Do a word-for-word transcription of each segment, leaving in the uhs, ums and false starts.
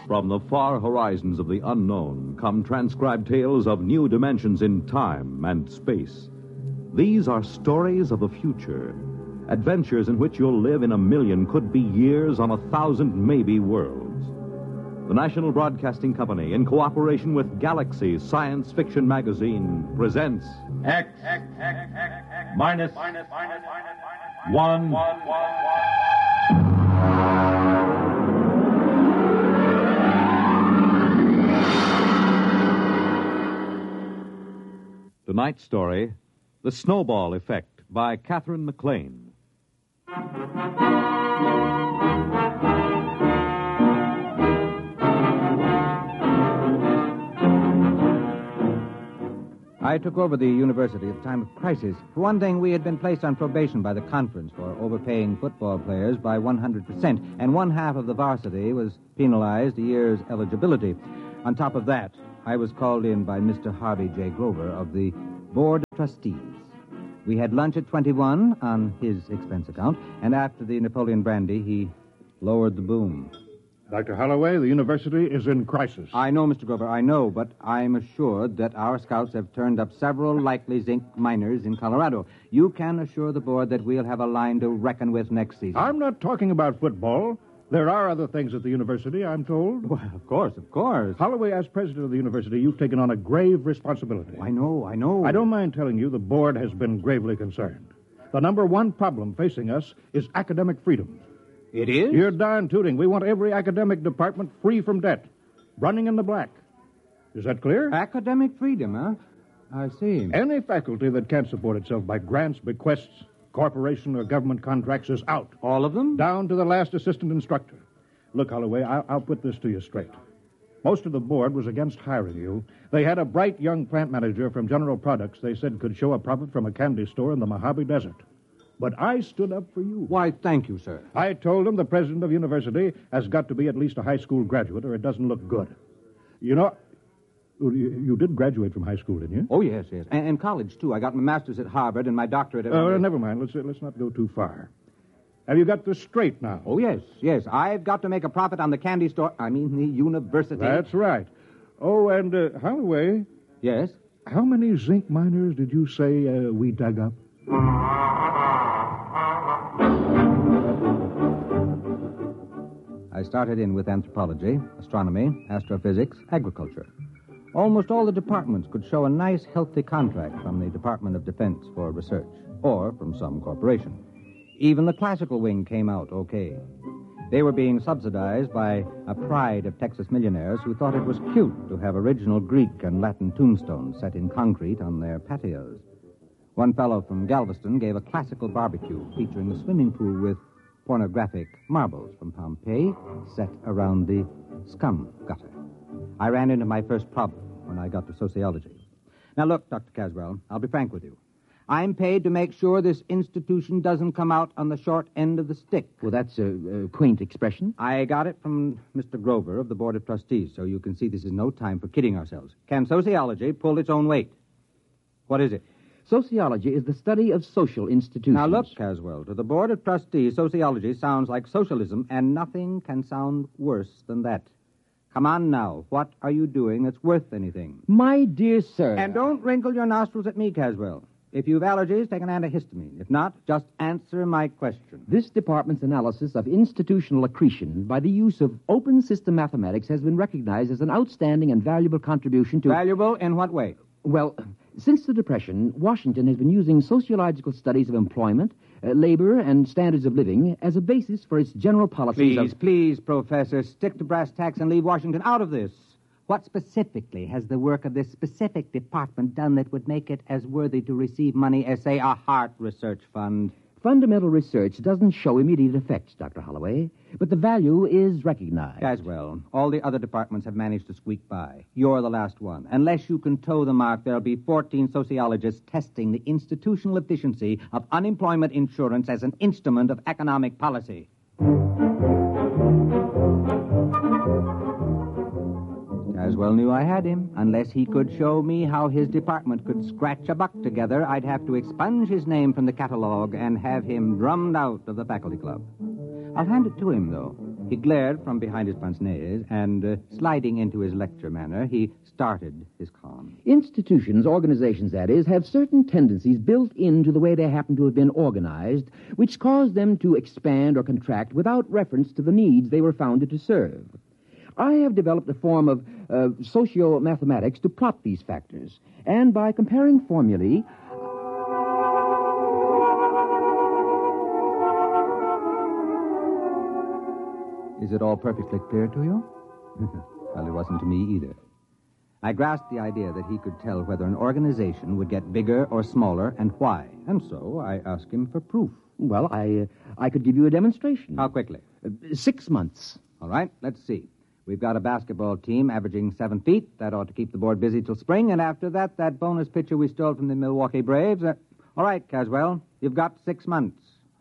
From the far horizons of the unknown come transcribed tales of new dimensions in time and space. These are stories of the future, adventures in which you'll live in a million, could be years, on a thousand maybe worlds. The National Broadcasting Company, in cooperation with Galaxy Science Fiction Magazine, presents X, X, X, X, X minus, minus, minus, minus, one, one, one, one. Tonight's story, The Snowball Effect, by Catherine McLean. I took over the university at a time of crisis. For one thing, we had been placed on probation by the conference for overpaying football players by one hundred percent, and one half of the varsity was penalized a year's eligibility. On top of that, I was called in by Mister Harvey J. Grover of the Board of Trustees. We had lunch at twenty-one on his expense account, and after the Napoleon brandy, he lowered the boom. Doctor Holloway, the university is in crisis. I know, Mister Grover, I know, but I'm assured that our scouts have turned up several likely zinc miners in Colorado. You can assure the board that we'll have a line to reckon with next season. I'm not talking about football. There are other things at the university, I'm told. Well, of course, of course. Holloway, as president of the university, you've taken on a grave responsibility. I know, I know. I don't mind telling you the board has been gravely concerned. The number one problem facing us is academic freedom. It is? You're darn tooting. We want every academic department free from debt, running in the black. Is that clear? Academic freedom, huh? I see. Any faculty that can't support itself by grants, bequests, corporation, or government contracts is out. All of them? Down to the last assistant instructor. Look, Holloway, I'll, I'll put this to you straight. Most of the board was against hiring you. They had a bright young plant manager from General Products they said could show a profit from a candy store in the Mojave Desert. But I stood up for you. Why, thank you, sir. I told them the president of the university has got to be at least a high school graduate or it doesn't look good. You know, you, you did graduate from high school, didn't you? Oh, yes, yes. And, and college, too. I got my master's at Harvard and my doctorate at... Oh, uh, never mind. Let's, uh, let's not go too far. Have you got this straight now? Oh, yes, yes. I've got to make a profit on the candy store. I mean, the university. That's right. Oh, and, uh, Holloway... Yes? How many zinc miners did you say uh, we dug up? I started in with anthropology, astronomy, astrophysics, agriculture. Almost all the departments could show a nice, healthy contract from the Department of Defense for research, or from some corporation. Even the classical wing came out okay. They were being subsidized by a pride of Texas millionaires who thought it was cute to have original Greek and Latin tombstones set in concrete on their patios. One fellow from Galveston gave a classical barbecue featuring a swimming pool with pornographic marbles from Pompeii set around the scum gutter. I ran into my first problem when I got to sociology. Now, look, Doctor Caswell, I'll be frank with you. I'm paid to make sure this institution doesn't come out on the short end of the stick. Well, that's a, a quaint expression. I got it from Mister Grover of the Board of Trustees, so you can see this is no time for kidding ourselves. Can sociology pull its own weight? What is it? Sociology is the study of social institutions. Now, look, Caswell, to the Board of Trustees, sociology sounds like socialism, and nothing can sound worse than that. Come on now. What are you doing that's worth anything? My dear sir... And don't wrinkle your nostrils at me, Caswell. If you've allergies, take an antihistamine. If not, just answer my question. This department's analysis of institutional accretion by the use of open system mathematics has been recognized as an outstanding and valuable contribution to... Valuable in what way? Well, since the Depression, Washington has been using sociological studies of employment, uh, labor, and standards of living as a basis for its general policies Please, of... please, Professor, stick to brass tacks and leave Washington out of this. What specifically has the work of this specific department done that would make it as worthy to receive money as, say, a Hart Research Fund? Fundamental research doesn't show immediate effects, Doctor Holloway, but the value is recognized. As well. All the other departments have managed to squeak by. You're the last one. Unless you can toe the mark, there'll be fourteen sociologists testing the institutional efficiency of unemployment insurance as an instrument of economic policy. Caswell knew I had him. Unless he could show me how his department could scratch a buck together, I'd have to expunge his name from the catalog and have him drummed out of the faculty club. I'll hand it to him, though. He glared from behind his pince-nez, and, uh, sliding into his lecture manner, he started his con. Institutions, organizations, that is, have certain tendencies built into the way they happen to have been organized, which cause them to expand or contract without reference to the needs they were founded to serve. I have developed a form of uh, socio-mathematics to plot these factors, and by comparing formulae, Is it all perfectly clear to you? Well, it wasn't to me either. I grasped the idea that he could tell whether an organization would get bigger or smaller and why. And so I asked him for proof. well, I, uh, I could give you a demonstration. How quickly? Uh, six months. All right, let's see. We've got a basketball team averaging seven feet. That ought to keep the board busy till spring. And after that, that bonus pitcher we stole from the Milwaukee Braves. Uh, all right, Caswell, you've got six months.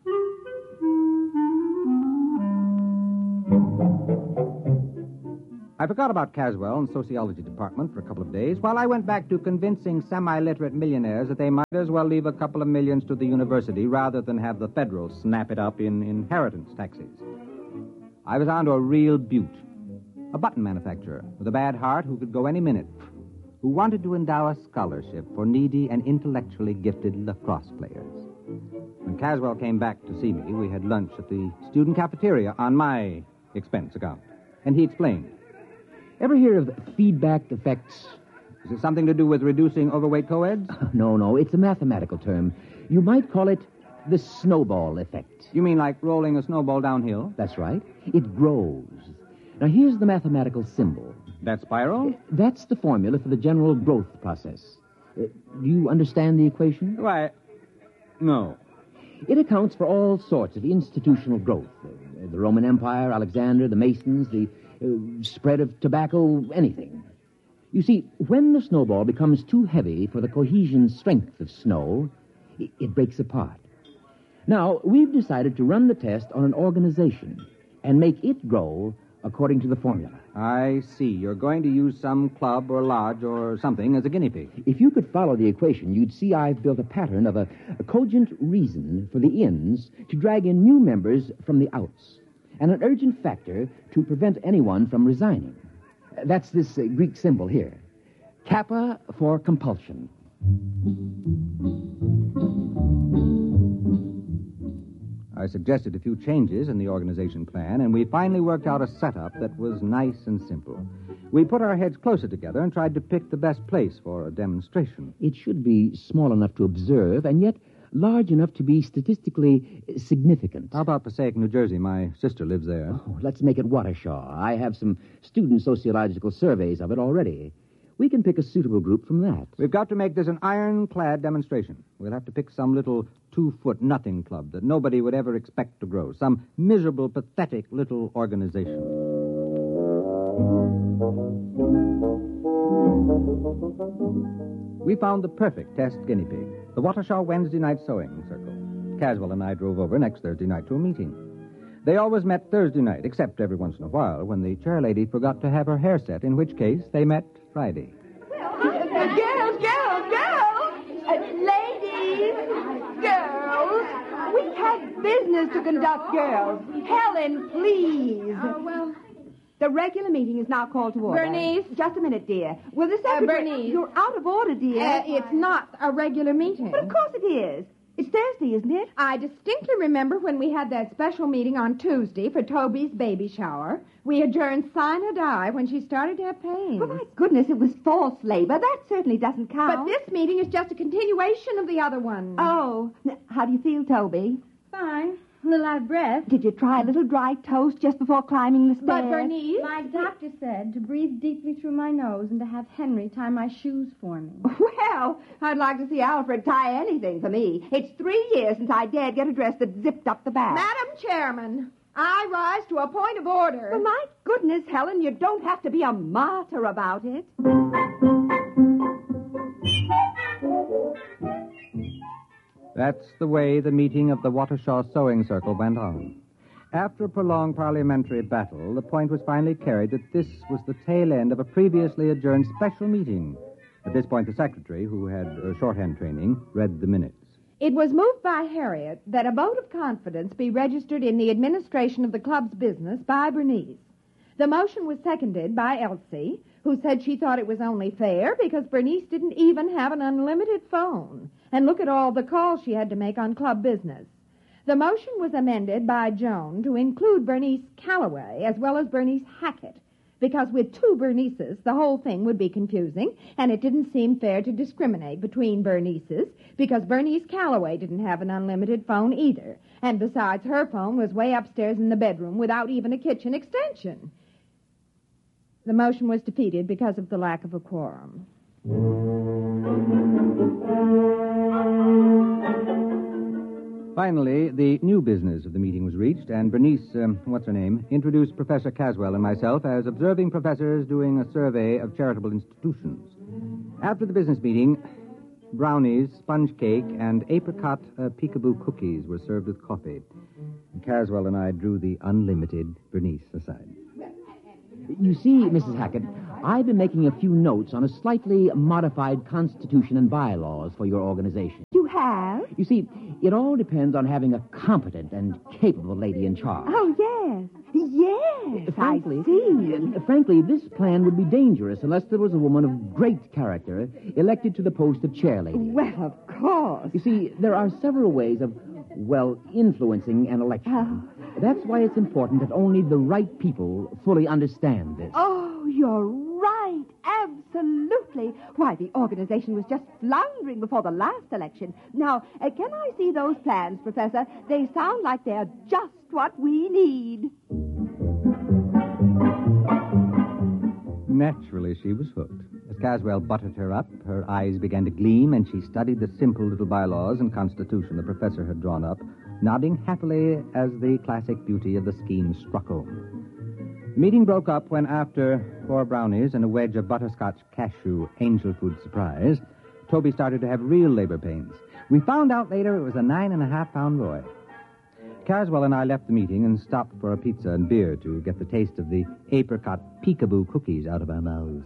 I forgot about Caswell and sociology department for a couple of days while I went back to convincing semi-literate millionaires that they might as well leave a couple of millions to the university rather than have the federal snap it up in inheritance taxes. I was on to a real beaut, a button manufacturer with a bad heart who could go any minute, who wanted to endow a scholarship for needy and intellectually gifted lacrosse players. When Caswell came back to see me, we had lunch at the student cafeteria on my expense account, and he explained. Ever hear of feedback effects? Is it something to do with reducing overweight co-eds? No, no, it's a mathematical term. You might call it the snowball effect. You mean like rolling a snowball downhill? That's right. It grows. Now, here's the mathematical symbol. That spiral? That's the formula for the general growth process. Uh, do you understand the equation? Why, no. It accounts for all sorts of institutional growth. Uh, the Roman Empire, Alexander, the Masons, the uh, spread of tobacco, anything. You see, when the snowball becomes too heavy for the cohesion strength of snow, it, it breaks apart. Now, we've decided to run the test on an organization and make it grow according to the formula. I see. You're going to use some club or lodge or something as a guinea pig. If you could follow the equation, you'd see I've built a pattern of a, a cogent reason for the ins to drag in new members from the outs, and an urgent factor to prevent anyone from resigning. That's this uh, Greek symbol here. Kappa for compulsion. I suggested a few changes in the organization plan, and we finally worked out a setup that was nice and simple. We put our heads closer together and tried to pick the best place for a demonstration. It should be small enough to observe, and yet large enough to be statistically significant. How about Passaic, New Jersey? My sister lives there. Oh, let's make it Watershaw. I have some student sociological surveys of it already. We can pick a suitable group from that. We've got to make this an ironclad demonstration. We'll have to pick some little two-foot nothing club that nobody would ever expect to grow. Some miserable, pathetic little organization. We found the perfect test guinea pig, the Watershaw Wednesday Night Sewing Circle. Caswell and I drove over next Thursday night to a meeting. They always met Thursday night, except every once in a while when the chairlady forgot to have her hair set, in which case they met Friday. Uh, girls, girls, girls! Uh, ladies, girls! We have business to conduct, girls. Helen, please. Oh, well... The regular meeting is now called to order. Bernice? Just a minute, dear. Will the secretary... Uh, Bernice? You're out of order, dear. Uh, it's not a regular meeting. But of course it is. It's Thursday, isn't it? I distinctly remember when we had that special meeting on Tuesday for Toby's baby shower. We adjourned sine or die when she started to have pains. Oh, my goodness, it was false labor. That certainly doesn't count. But this meeting is just a continuation of the other one. Oh. Now, how do you feel, Toby? Fine. A little out of breath. Did you try a little dry toast just before climbing the stairs? But, Bernice... My doctor said to breathe deeply through my nose and to have Henry tie my shoes for me. Well, I'd like to see Alfred tie anything for me. It's three years since I dared get a dress that zipped up the back. Madam Chairman, I rise to a point of order. Well, my goodness, Helen, you don't have to be a martyr about it. That's the way the meeting of the Watershaw Sewing Circle went on. After a prolonged parliamentary battle, the point was finally carried that this was the tail end of a previously adjourned special meeting. At this point, the secretary, who had uh, shorthand training, read the minutes. It was moved by Harriet that a vote of confidence be registered in the administration of the club's business by Bernice. The motion was seconded by Elsie, who said she thought it was only fair because Bernice didn't even have an unlimited phone. And look at all the calls she had to make on club business. The motion was amended by Joan to include Bernice Calloway as well as Bernice Hackett, because with two Bernices, the whole thing would be confusing, and it didn't seem fair to discriminate between Bernices, because Bernice Calloway didn't have an unlimited phone either. And besides, her phone was way upstairs in the bedroom without even a kitchen extension. The motion was defeated because of the lack of a quorum. Finally, the new business of the meeting was reached, and Bernice, um, what's her name, introduced Professor Caswell and myself as observing professors doing a survey of charitable institutions. After the business meeting, brownies, sponge cake, and apricot uh, peekaboo cookies were served with coffee. Caswell and I drew the unlimited Bernice aside. You see, Missus Hackett, I've been making a few notes on a slightly modified constitution and bylaws for your organization. You have? You see, it all depends on having a competent and capable lady in charge. Oh, yes. Yes, frankly, I see. uh, frankly, this plan would be dangerous unless there was a woman of great character elected to the post of chairlady. Well, of course. You see, there are several ways of, well, influencing an election. Oh. That's why it's important that only the right people fully understand this. Oh, you're right. Absolutely. Why, the organization was just floundering before the last election. Now, uh, can I see those plans, Professor? They sound like they're just what we need. Naturally, she was hooked. As Caswell buttered her up, her eyes began to gleam, and she studied the simple little bylaws and constitution the professor had drawn up, nodding happily as the classic beauty of the scheme struck home. The meeting broke up when, after four brownies and a wedge of butterscotch cashew angel food surprise, Toby started to have real labor pains. We found out later it was a nine and a half pound boy. Caswell and I left the meeting and stopped for a pizza and beer to get the taste of the apricot peekaboo cookies out of our mouths.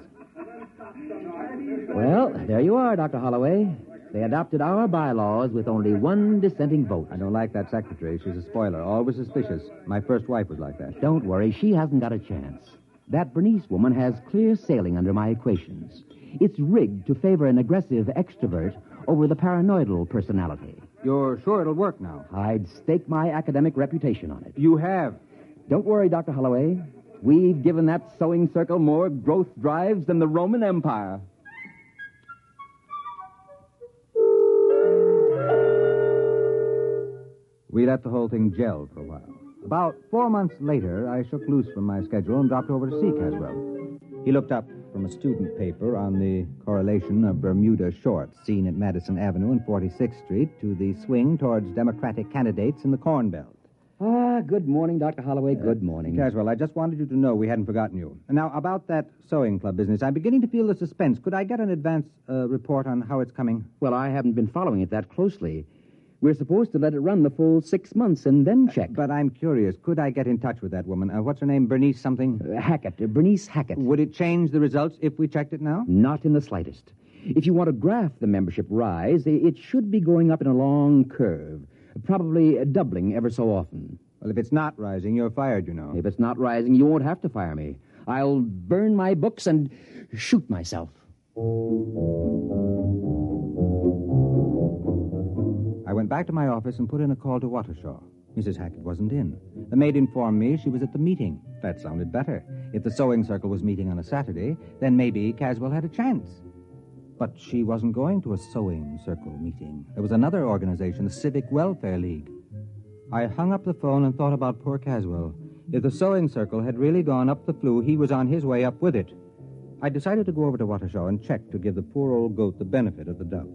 Well, there you are, Doctor Holloway. They adopted our bylaws with only one dissenting vote. I don't like that secretary. She's a spoiler, always suspicious. My first wife was like that. Don't worry, she hasn't got a chance. That Bernice woman has clear sailing under my equations. It's rigged to favor an aggressive extrovert over the paranoidal personality. You're sure it'll work now? I'd stake my academic reputation on it. You have. Don't worry, Doctor Holloway. We've given that sewing circle more growth drives than the Roman Empire. We let the whole thing gel for a while. About four months later, I shook loose from my schedule and dropped over to see Caswell. He looked up from a student paper on the correlation of Bermuda shorts seen at Madison Avenue and forty-sixth Street to the swing towards Democratic candidates in the Corn Belt. Ah, good morning, Doctor Holloway. Good morning. Caswell, I just wanted you to know we hadn't forgotten you. And now, about that sewing club business, I'm beginning to feel the suspense. Could I get an advance uh, report on how it's coming? Well, I haven't been following it that closely. We're supposed to let it run the full six months and then check. But I'm curious. Could I get in touch with that woman? Uh, what's her name? Bernice something? Uh, Hackett. Uh, Bernice Hackett. Would it change the results if we checked it now? Not in the slightest. If you want to graph the membership rise, it should be going up in a long curve, probably doubling ever so often. Well, if it's not rising, you're fired, you know. If it's not rising, you won't have to fire me. I'll burn my books and shoot myself. I went back to my office and put in a call to Watershaw. Missus Hackett wasn't in. The maid informed me she was at the meeting. That sounded better. If the sewing circle was meeting on a Saturday, then maybe Caswell had a chance. But she wasn't going to a sewing circle meeting. There was another organization, the Civic Welfare League. I hung up the phone and thought about poor Caswell. If the sewing circle had really gone up the flue, he was on his way up with it. I decided to go over to Watershaw and check to give the poor old goat the benefit of the doubt.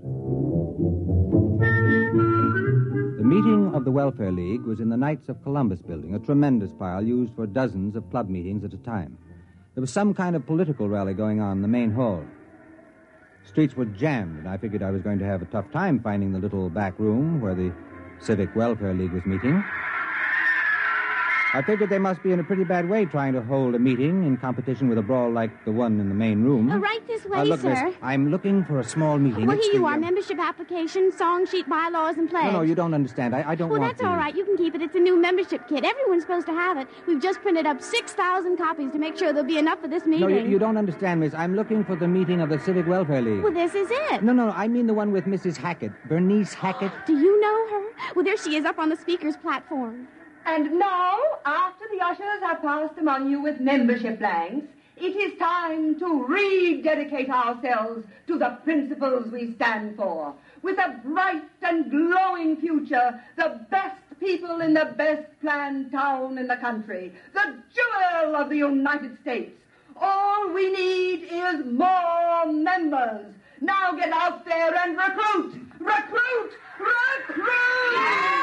The meeting of the Welfare League was in the Knights of Columbus building, a tremendous pile used for dozens of club meetings at a time. There was some kind of political rally going on in the main hall. Streets were jammed, and I figured I was going to have a tough time finding the little back room where the Civic Welfare League was meeting. I figured they must be in a pretty bad way trying to hold a meeting in competition with a brawl like the one in the main room. Uh, right this way, Uh, look, sir. miss, I'm looking for a small meeting. Well, It's here you the, are. uh, Membership application, song sheet, bylaws, and pledge. No, no, you don't understand. I, I don't Well, want that's to. all right. You can keep it. It's a new membership kit. Everyone's supposed to have it. We've just printed up six thousand copies to make sure there'll be enough for this meeting. No, you, you don't understand, miss. I'm looking for the meeting of the Civic Welfare League. Well, this is it. No, no, I mean the one with Missus Hackett. Bernice Hackett. Do you know her? Well, there she is up on the speaker's platform. And now, after the ushers have passed among you with membership blanks, it is time to rededicate ourselves to the principles we stand for. With a bright and glowing future, the best people in the best planned town in the country, the jewel of the United States. All we need is more members. Now get out there and recruit! Recruit! Recruit!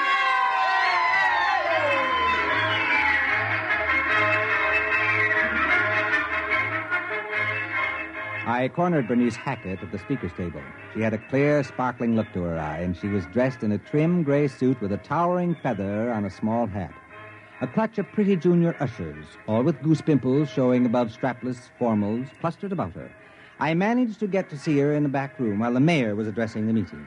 I cornered Bernice Hackett at the speaker's table. She had a clear, sparkling look to her eye, and she was dressed in a trim gray suit with a towering feather on a small hat. A clutch of pretty junior ushers, all with goose pimples showing above strapless formals, clustered about her. I managed to get to see her in the back room while the mayor was addressing the meeting.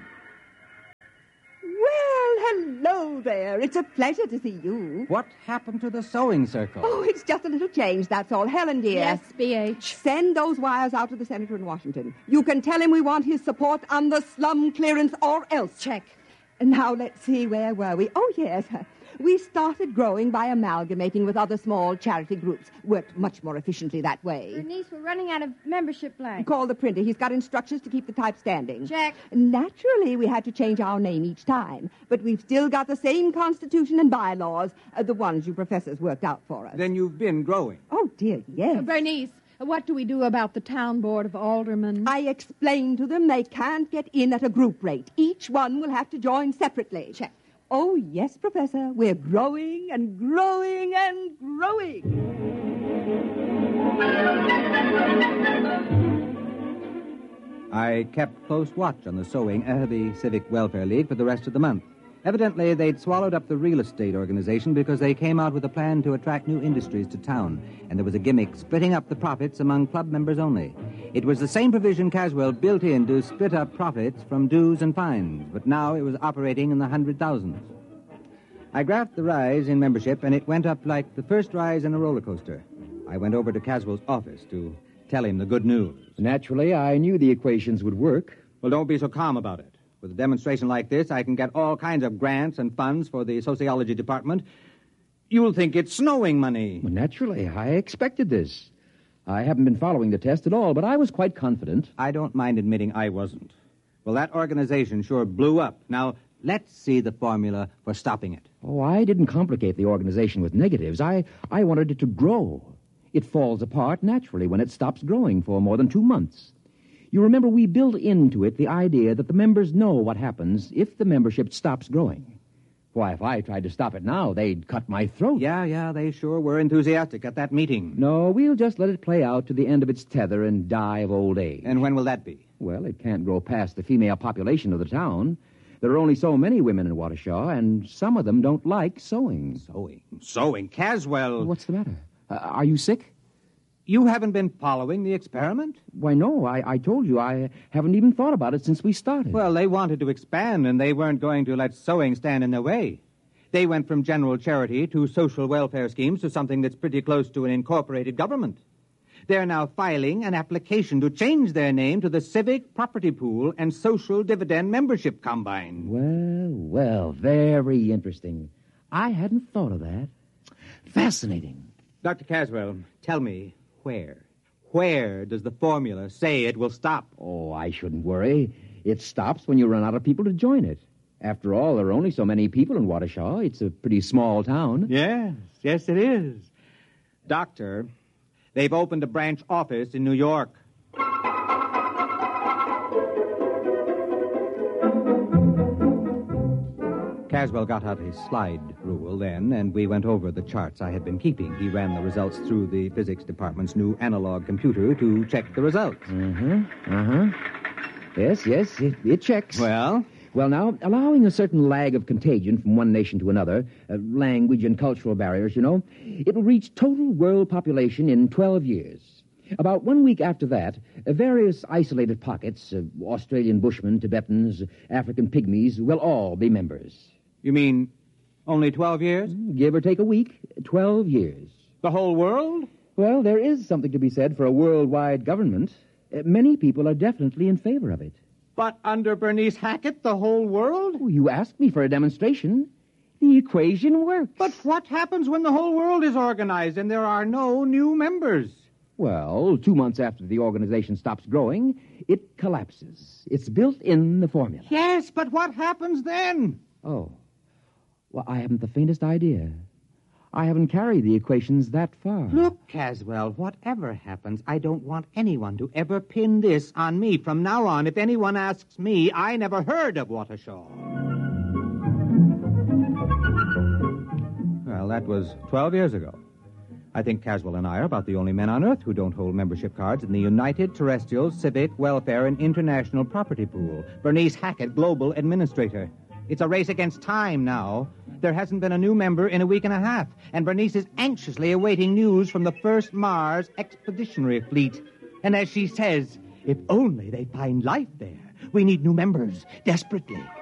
Well, hello there. It's a pleasure to see you. What happened to the sewing circle? Oh, it's just a little change, that's all. Helen, dear. Yes, B H. Send those wires out to the senator in Washington. You can tell him we want his support on the slum clearance or else. Check. Now, let's see, where were we? Oh, yes. We started growing by amalgamating with other small charity groups. Worked much more efficiently that way. Bernice, we're running out of membership blanks. Call the printer. He's got instructions to keep the type standing. Check. Naturally, we had to change our name each time, but we've still got the same constitution and bylaws, uh, the ones you professors worked out for us. Then you've been growing. Oh, dear, yes. Uh, Bernice, what do we do about the town board of aldermen? I explained to them they can't get in at a group rate. Each one will have to join separately. Check. Oh, yes, Professor. We're growing and growing and growing. I kept close watch on the sewing of the Civic Welfare League for the rest of the month. Evidently, they'd swallowed up the real estate organization because they came out with a plan to attract new industries to town, and there was a gimmick splitting up the profits among club members only. It was the same provision Caswell built in to split up profits from dues and fines, but now it was operating in the hundred thousands. I graphed the rise in membership, and it went up like the first rise in a roller coaster. I went over to Caswell's office to tell him the good news. Naturally, I knew the equations would work. Well, don't be so calm about it. With a demonstration like this, I can get all kinds of grants and funds for the sociology department. You'll think it's snowing money. Well, naturally, I expected this. I haven't been following the test at all, but I was quite confident. I don't mind admitting I wasn't. Well, that organization sure blew up. Now, let's see the formula for stopping it. Oh, I didn't complicate the organization with negatives. I, I wanted it to grow. It falls apart naturally when it stops growing for more than two months. You remember we built into it the idea that the members know what happens if the membership stops growing. Why, if I tried to stop it now, they'd cut my throat. Yeah, yeah, they sure were enthusiastic at that meeting. No, we'll just let it play out to the end of its tether and die of old age. And when will that be? Well, it can't grow past the female population of the town. There are only so many women in Waukesha, and some of them don't like sewing. Sewing? Sewing? Caswell! What's the matter? Uh, are you sick? You haven't been following the experiment? Why, no. I, I told you I haven't even thought about it since we started. Well, they wanted to expand, and they weren't going to let sewing stand in their way. They went from general charity to social welfare schemes to something that's pretty close to an incorporated government. They're now filing an application to change their name to the Civic Property Pool and Social Dividend Membership Combine. Well, well, very interesting. I hadn't thought of that. Fascinating. Doctor Caswell, tell me, where? Where does the formula say it will stop? Oh, I shouldn't worry. It stops when you run out of people to join it. After all, there are only so many people in Waukesha. It's a pretty small town. Yes, yes, it is. Doctor, they've opened a branch office in New York. Caswell got out his slide rule then, and we went over the charts I had been keeping. He ran the results through the physics department's new analog computer to check the results. Uh-huh, uh-huh. Yes, yes, it, it checks. Well? Well, now, allowing a certain lag of contagion from one nation to another, uh, language and cultural barriers, you know, it will reach total world population in twelve years. About one week after that, uh, various isolated pockets, uh, Australian Bushmen, Tibetans, African Pygmies, will all be members. You mean only twelve years? Give or take a week, twelve years. The whole world? Well, there is something to be said for a worldwide government. Uh, many people are definitely in favor of it. But under Bernice Hackett, the whole world? Oh, you asked me for a demonstration. The equation works. But what happens when the whole world is organized and there are no new members? Well, two months after the organization stops growing, it collapses. It's built in the formula. Yes, but what happens then? Oh. Well, I haven't the faintest idea. I haven't carried the equations that far. Look, Caswell, whatever happens, I don't want anyone to ever pin this on me. From now on, if anyone asks me, I never heard of Watershaw. Well, that was twelve years ago. I think Caswell and I are about the only men on Earth who don't hold membership cards in the United Terrestrial Civic Welfare and International Property Pool. Bernice Hackett, Global Administrator. It's a race against time now. There hasn't been a new member in a week and a half, and Bernice is anxiously awaiting news from the first Mars Expeditionary Fleet. And as she says, if only they find life there. We need new members, desperately.